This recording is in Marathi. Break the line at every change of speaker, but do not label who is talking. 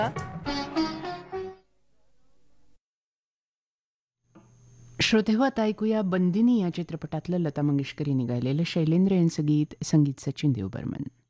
श्रोतेहो, आता ऐकूया बंदिनी या चित्रपटातलं लता मंगेशकर यांनी गायलेलं शैलेंद्र यांचं गीत, संगीत सचिन देवबर्मन.